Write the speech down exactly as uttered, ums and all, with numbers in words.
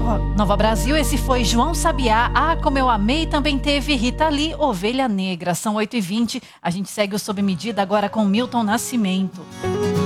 Nova, Nova Brasil, esse foi João Sabiá, Ah, Como Eu Amei. Também teve Rita Lee, Ovelha Negra. São oito e vinte, a gente segue o Sob Medida agora com Milton Nascimento.